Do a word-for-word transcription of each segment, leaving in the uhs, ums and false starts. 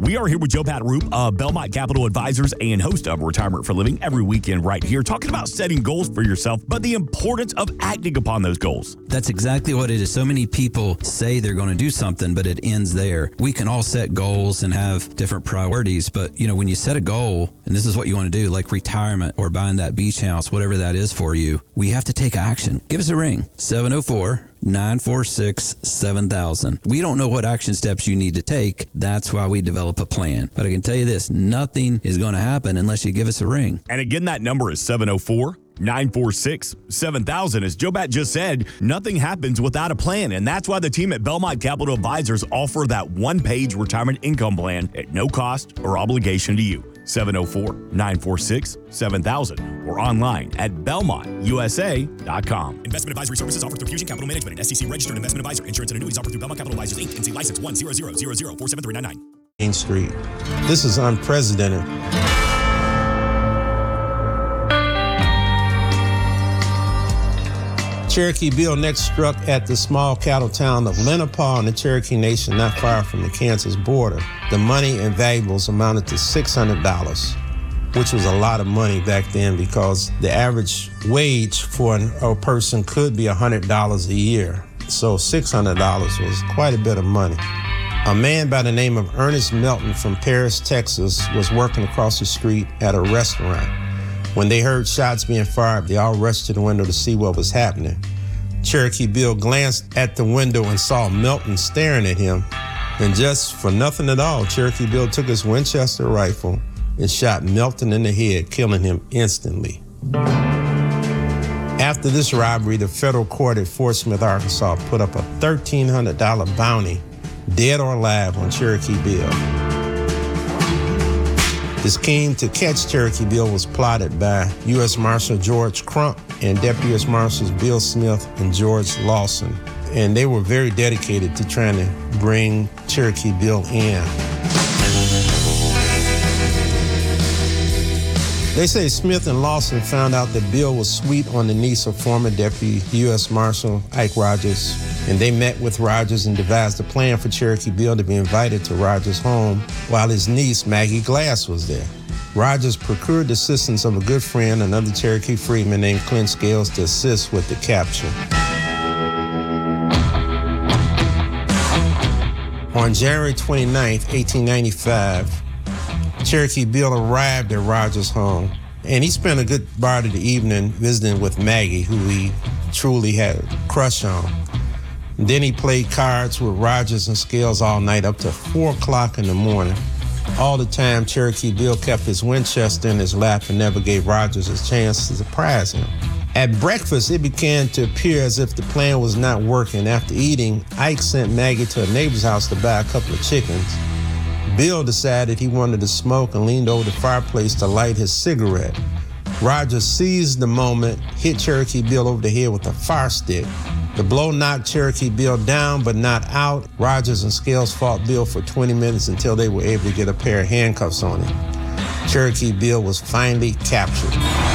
We are here with Joe Pataroop of Belmont Capital Advisors and host of Retirement for Living every weekend right here, talking about setting goals for yourself, but the importance of acting upon those goals. That's exactly what it is. So many people say they're going to do something, but it ends there. We can all set goals and have different priorities, but you know, when you set a goal, and this is what you want to do, like retirement or buying that beach house, whatever that is for you, we have to take action. Give us a ring, seven oh four, nine four six, seven thousand. We don't know what action steps you need to take. That's why we develop a plan. But I can tell you this, nothing is going to happen unless you give us a ring. And again, that number is seven oh four, nine four six, seven thousand. As Joe Bat just said, nothing happens without a plan. And that's why the team at Belmont Capital Advisors offer that one-page retirement income plan at no cost or obligation to you. seven oh four, nine four six, seven thousand or online at belmont u s a dot com. Investment advisory services offered through Fusion Capital Management, an S E C registered investment advisor. Insurance and annuities offered through Belmont Capital Advisors, Incorporated. N C license one zero zero zero zero four seven three nine nine. Main Street. This is unprecedented. Cherokee Bill next struck at the small cattle town of Lenapaw in the Cherokee Nation, not far from the Kansas border. The money and valuables amounted to six hundred dollars, which was a lot of money back then because the average wage for an, a person could be one hundred dollars a year. So six hundred dollars was quite a bit of money. A man by the name of Ernest Melton from Paris, Texas, was working across the street at a restaurant. When they heard shots being fired, they all rushed to the window to see what was happening. Cherokee Bill glanced at the window and saw Melton staring at him. And just for nothing at all, Cherokee Bill took his Winchester rifle and shot Melton in the head, killing him instantly. After this robbery, the federal court at Fort Smith, Arkansas, put up a thirteen hundred dollars bounty, dead or alive, on Cherokee Bill. The scheme to catch Cherokee Bill was plotted by U S Marshal George Crump and Deputy U S Marshals Bill Smith and George Lawson. And they were very dedicated to trying to bring Cherokee Bill in. They say Smith and Lawson found out that Bill was sweet on the niece of former Deputy U S Marshal Ike Rogers, and they met with Rogers and devised a plan for Cherokee Bill to be invited to Rogers' home while his niece, Maggie Glass, was there. Rogers procured the assistance of a good friend, another Cherokee freedman named Clint Scales, to assist with the capture. On January twenty-ninth, eighteen ninety-five, Cherokee Bill arrived at Rogers' home, and he spent a good part of the evening visiting with Maggie, who he truly had a crush on. And then he played cards with Rogers and Scales all night up to four o'clock in the morning. All the time, Cherokee Bill kept his Winchester in his lap and never gave Rogers a chance to surprise him. At breakfast, it began to appear as if the plan was not working. After eating, Ike sent Maggie to a neighbor's house to buy a couple of chickens. Bill decided he wanted to smoke and leaned over the fireplace to light his cigarette. Rogers seized the moment, hit Cherokee Bill over the head with a fire stick. The blow knocked Cherokee Bill down, but not out. Rogers and Scales fought Bill for twenty minutes until they were able to get a pair of handcuffs on him. Cherokee Bill was finally captured.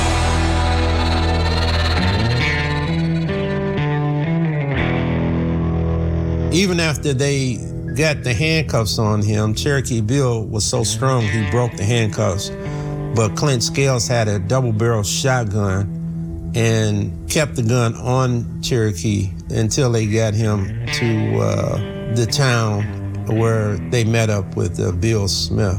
Even after they got the handcuffs on him, Cherokee Bill was so strong he broke the handcuffs. But Clint Scales had a double-barrel shotgun and kept the gun on Cherokee until they got him to uh, the town where they met up with uh, Bill Smith.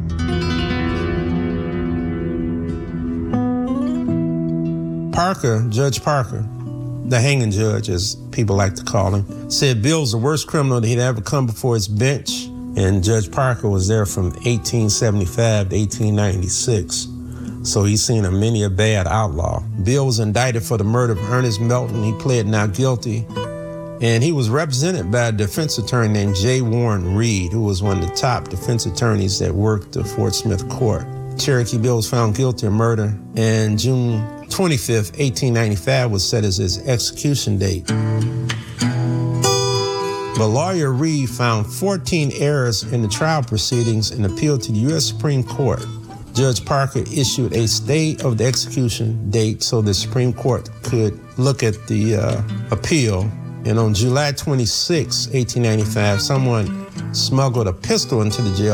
Parker, Judge Parker, the hanging judge, as people like to call him, said Bill's the worst criminal that he'd ever come before his bench, and Judge Parker was there from eighteen seventy-five to eighteen ninety-six. So he's seen a many a bad outlaw. Bill was indicted for the murder of Ernest Melton. He pled not guilty. And he was represented by a defense attorney named J. Warren Reed, who was one of the top defense attorneys that worked the Fort Smith court. Cherokee Bill was found guilty of murder, and June twenty-fifth, eighteen ninety-five was set as his execution date. But lawyer Reed found fourteen errors in the trial proceedings and appealed to the U S Supreme Court. Judge Parker issued a stay of the execution date so the Supreme Court could look at the uh, appeal. And on July twenty-sixth, eighteen ninety-five, someone smuggled a pistol into the jail